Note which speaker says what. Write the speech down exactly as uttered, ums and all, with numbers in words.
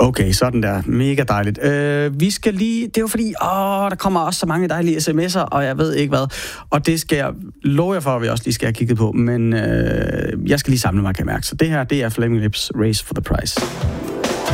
Speaker 1: Okay, sådan der. Mega dejligt. Øh, vi skal lige... Det er jo fordi, åh, der kommer også så mange dejlige sms'er, og jeg ved ikke hvad. Og det skal jeg love jer for, at vi også lige skal have kigget på. Men øh, jeg skal lige samle mig, kan jeg mærke. Så det her, det er Flaming Lips Race for the Prize.